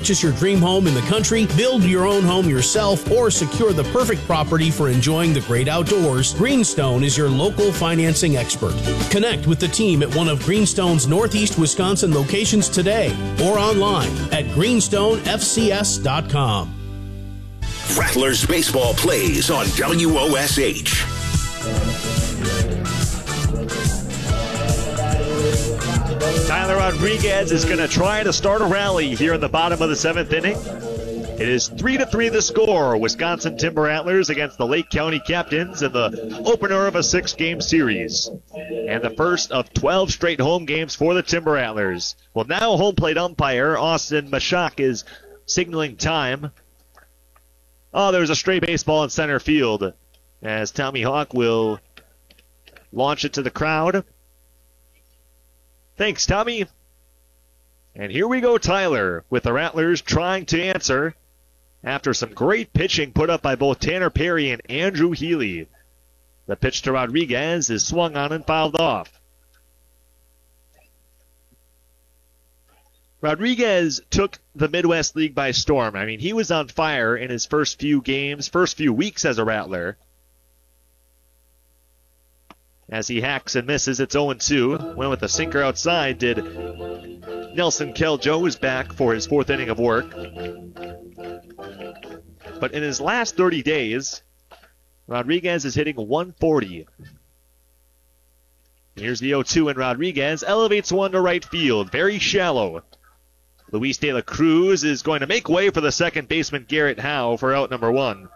purchase your dream home in the country, build your own home yourself, or secure the perfect property for enjoying the great outdoors, Greenstone is your local financing expert. Connect with the team at one of Greenstone's Northeast Wisconsin locations today or online at greenstonefcs.com. Rattlers baseball plays on WOSH. Tyler Rodriguez is going to try to start a rally here in the bottom of the 7th inning. It is 3-3 the score. Wisconsin Timber Rattlers against the Lake County Captains in the opener of a 6-game series. And the first of 12 straight home games for the Timber Rattlers. Well, now home plate umpire Austin Mashak is signaling time. Oh, there's a stray baseball in center field as Tommy Hawk will launch it to the crowd. Thanks, Tommy. And here we go, Tyler, with the Rattlers trying to answer after some great pitching put up by both Tanner Perry and Andrew Healy. The pitch to Rodriguez is swung on and fouled off. Rodriguez took the Midwest League by storm. I mean, he was on fire in his first few games, first few weeks as a Rattler. As he hacks and misses, it's 0-2. Went with a sinker outside, did Nelson Keljo, who's back for his 4th inning of work. But in his last 30 days, Rodriguez is hitting 140. Here's the 0-2, and Rodriguez elevates one to right field, very shallow. Luis De La Cruz is going to make way for the second baseman Garrett Howe for out number 1.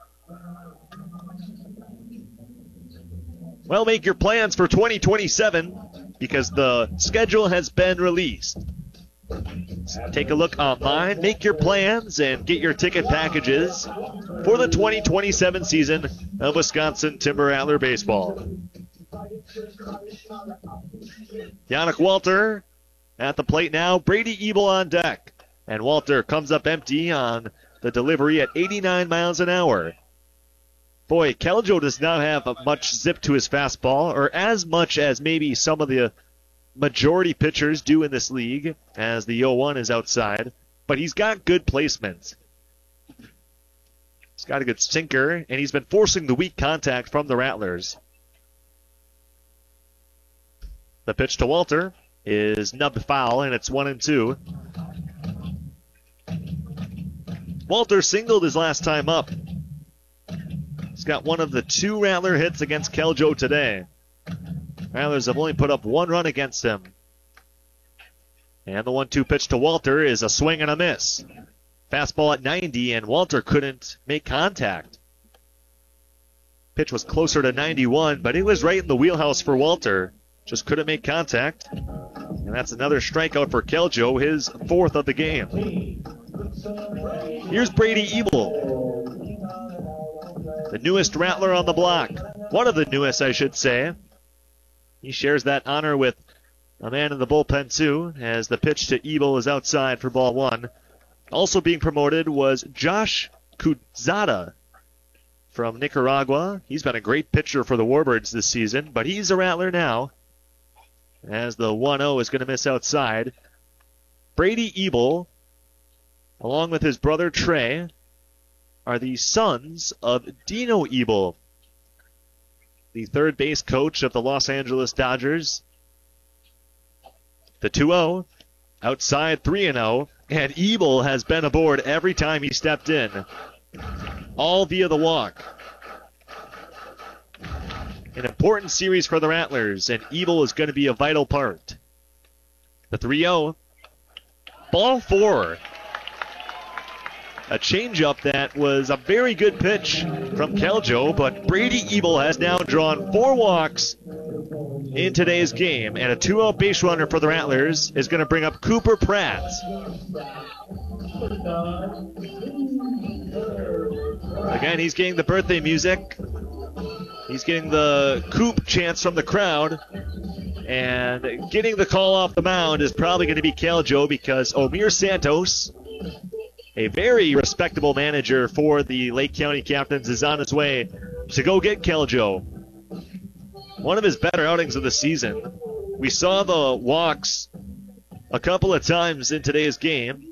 Well, make your plans for 2027 because the schedule has been released. Take a look online, make your plans, and get your ticket packages for the 2027 season of Wisconsin Timber Rattler Baseball. Yannick Walter at the plate now. Brady Ebel on deck. And Walter comes up empty on the delivery at 89 miles an hour. Boy, Keljo does not have much zip to his fastball, or as much as maybe some of the majority pitchers do in this league, as the 0-1 is outside. But he's got good placement. He's got a good sinker, and he's been forcing the weak contact from the Rattlers. The pitch to Walter is nubbed foul, and it's 1-2. Walter singled his last time up. He's got one of the 2 Rattler hits against Keljo today. Rattlers have only put up 1 run against him. And the 1-2 pitch to Walter is a swing and a miss. Fastball at 90, and Walter couldn't make contact. Pitch was closer to 91, but it was right in the wheelhouse for Walter. Just couldn't make contact. And that's another strikeout for Keljo, his 4th of the game. Here's Brady Ebel, the newest Rattler on the block. One of the newest, I should say. He shares that honor with a man in the bullpen, too, as the pitch to Ebel is outside for ball 1. Also being promoted was Josh Kudzada from Nicaragua. He's been a great pitcher for the Warbirds this season, but he's a Rattler now, as the 1-0 is going to miss outside. Brady Ebel, along with his brother Trey, are the sons of Dino Ebel, the third base coach of the Los Angeles Dodgers. The 2-0, outside 3-0, and Ebel has been aboard every time he stepped in, all via the walk. An important series for the Rattlers, and Ebel is going to be a vital part. The 3-0, ball 4. A changeup that was a very good pitch from Keljo, but Brady Ebel has now drawn 4 walks in today's game, and a 2-0 base runner for the Rattlers is going to bring up Cooper Pratt. Again, he's getting the birthday music. He's getting the Coop chants from the crowd. And getting the call off the mound is probably going to be Keljo, because Omir Santos, a very respectable manager for the Lake County Captains, is on his way to go get Keljo. One of his better outings of the season. We saw the walks a couple of times in today's game.